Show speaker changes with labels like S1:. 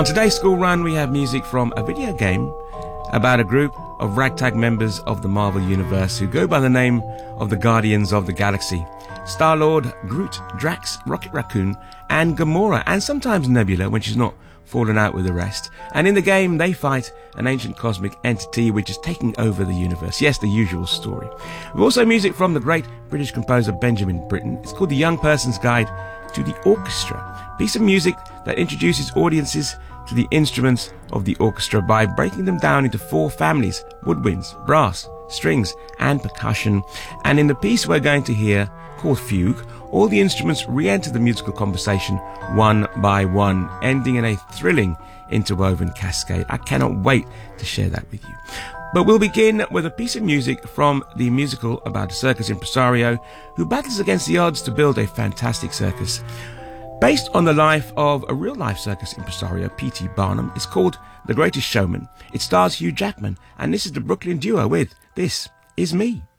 S1: On today's School Run, we have music from a video game about a group of ragtag members of the Marvel Universe who go by the name of the Guardians of the Galaxy. Star-Lord, Groot, Drax, Rocket Raccoon, and Gamora, and sometimes Nebula when she's not fallen out with the rest. And in the game, they fight an ancient cosmic entity which is taking over the universe. Yes, the usual story. We've also music from the great British composer Benjamin Britten. It's called The Young Person's Guide to the Orchestra. A piece of music that introduces audiences to the instruments of the orchestra by breaking them down into 4 families: woodwinds, brass, strings, and percussion. And in the piece we're going to hear, called Fugue, all the instruments re-enter the musical conversation one by one, ending in a thrilling interwoven cascade. I cannot wait to share that with you. But we'll begin with a piece of music from the musical about a circus impresario who battles against the odds to build a fantastic circus. Based on the life of a real-life circus impresario, P.T. Barnum, it's called The Greatest Showman. It stars Hugh Jackman, and this is the Brooklyn duo with This Is Me.